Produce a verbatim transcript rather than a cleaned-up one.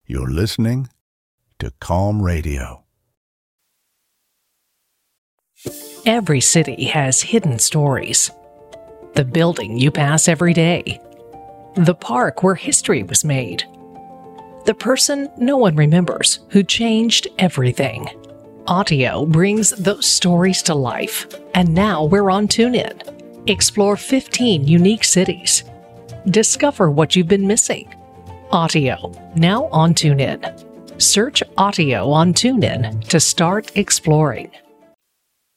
You're listening to Calm Radio. Every city has hidden stories. The building you pass every day. The park where history was made. The person no one remembers who changed everything. Audio brings those stories to life, and now we're on TuneIn. Explore fifteen unique cities. Discover what you've been missing. Audio, now on TuneIn. Search Audio on TuneIn to start exploring.